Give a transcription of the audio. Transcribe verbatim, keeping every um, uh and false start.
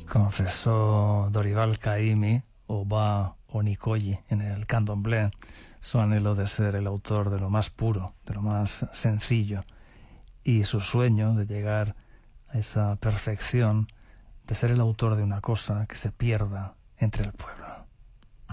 Confesó Dorival Caymmi o Ba Onikoyi en el Candomblé su anhelo de ser el autor de lo más puro, de lo más sencillo, y su sueño de llegar a esa perfección, de ser el autor de una cosa que se pierda entre el pueblo.